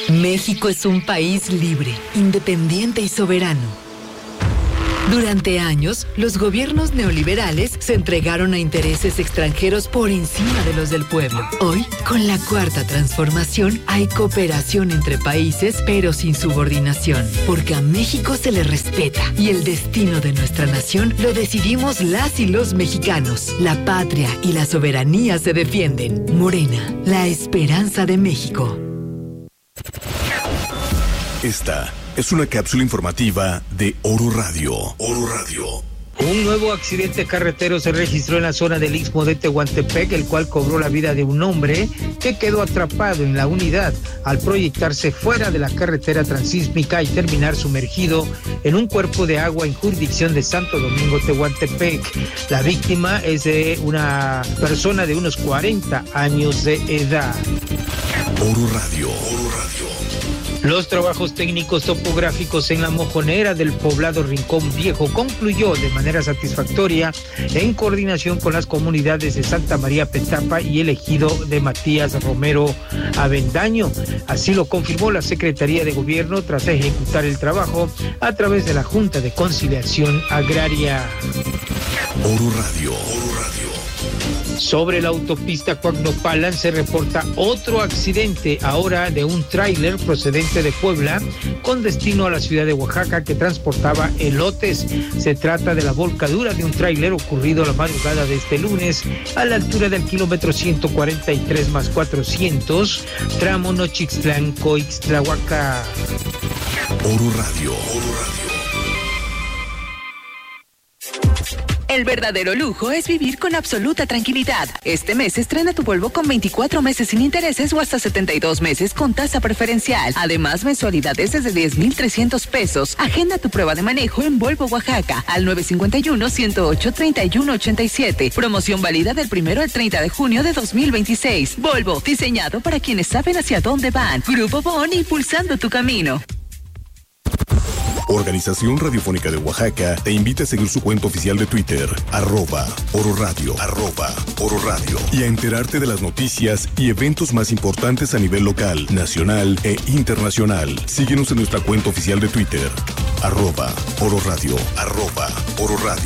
México es un país libre, independiente y soberano. Durante años, los gobiernos neoliberales se entregaron a intereses extranjeros por encima de los del pueblo. Hoy, con la Cuarta Transformación, hay cooperación entre países, pero sin subordinación, porque a México se le respeta y el destino de nuestra nación lo decidimos las y los mexicanos. La patria y la soberanía se defienden. Morena, la esperanza de México. Esta es una cápsula informativa de Oro Radio. Oro Radio. Un nuevo accidente carretero se registró en la zona del Istmo de Tehuantepec, el cual cobró la vida de un hombre que quedó atrapado en la unidad al proyectarse fuera de la carretera transísmica y terminar sumergido en un cuerpo de agua en jurisdicción de Santo Domingo, Tehuantepec. La víctima es de una persona de unos 40 años de edad. Oro Radio. Oro Radio. Los trabajos técnicos topográficos en la mojonera del poblado Rincón Viejo concluyó de manera satisfactoria en coordinación con las comunidades de Santa María Petapa y el ejido de Matías Romero Avendaño. Así lo confirmó la Secretaría de Gobierno tras ejecutar el trabajo a través de la Junta de Conciliación Agraria. Oro Radio. Oro Radio. Sobre la autopista Coacnopalan se reporta otro accidente, ahora de un tráiler procedente de Puebla con destino a la ciudad de Oaxaca que transportaba elotes. Se trata de la volcadura de un tráiler ocurrido la madrugada de este lunes a la altura del kilómetro 143 más 400, tramo Nochixtlán-Coixtlahuaca. Oro Radio. Oro Radio. El verdadero lujo es vivir con absoluta tranquilidad. Este mes estrena tu Volvo con 24 meses sin intereses o hasta 72 meses con tasa preferencial. Además, mensualidades desde 10,300 pesos. Agenda tu prueba de manejo en Volvo Oaxaca al 951-108-3187. Promoción válida del 1 al 30 de junio de 2026. Volvo, diseñado para quienes saben hacia dónde van. Grupo Bon, impulsando tu camino. Organización Radiofónica de Oaxaca te invita a seguir su cuenta oficial de Twitter, @Oro Radio, @Oro Radio, y a enterarte de las noticias y eventos más importantes a nivel local, nacional e internacional. Síguenos en nuestra cuenta oficial de Twitter, @Oro Radio, @Oro Radio.